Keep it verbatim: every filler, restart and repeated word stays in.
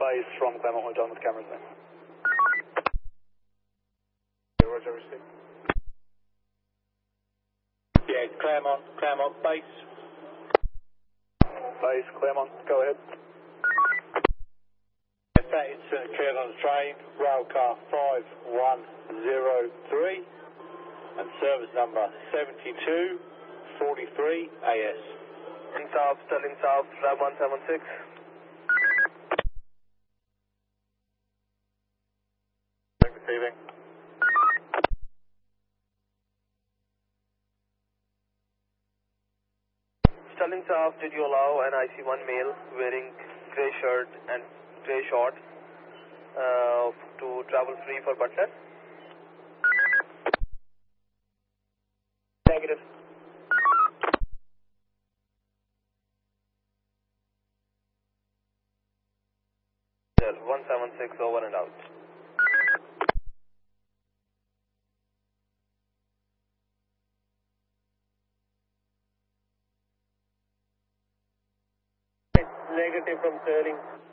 base from Claremont, we're done with cameras then. Roger, receive. Yeah, Claremont, Claremont base. Base, Claremont, go ahead. That is uh, cleared on the train, rail car five one zero three and service number seventy-two forty-three A S. In South, Sterling South, Ram one seven six. Receiving. Sterling South, did you allow an I C one male wearing grey shirt and grey short uh, to travel free for Butler? Negative. one seven six over and out. Negative from Sterling.